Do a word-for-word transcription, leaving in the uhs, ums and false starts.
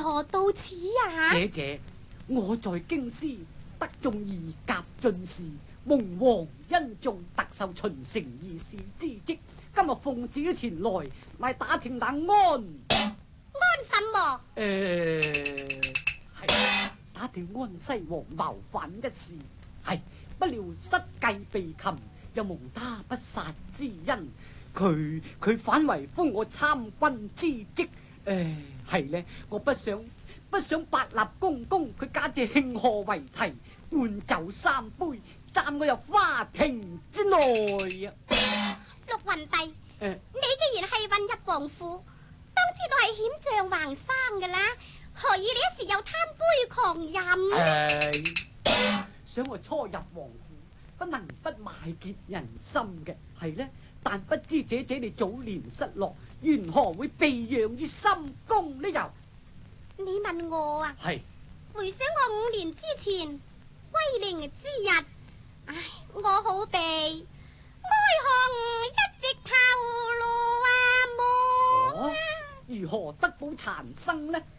何到此啊？ 姐姐，我在京師得中二甲進士，蒙皇恩重，特受巡城二使之職。今日奉旨前來，乃打聽那安安什麼？ 誒，係打聽安西王謀反一事。係不料失計被擒，又蒙他不殺之恩，佢佢反為封我參軍之職。誒，係呢，我不想不想百立公公佢假借慶賀為題，灌酒三杯，斬我入花亭之內啊！ 陸雲帝， 誒， 你既然係混入王府，都知道係險象橫生噶啦，何以你一時又貪杯狂飲？ 誒，想我初入王府，不能不買結人心嘅，係呢，但不知姐姐你早年失落，緣何會被養於深宮呢？又你問我啊？ 係回想我五年之前歸寧之日，唉，我好被哀鴻一直頭顱啊夢啊！ 如何得寶殘生呢？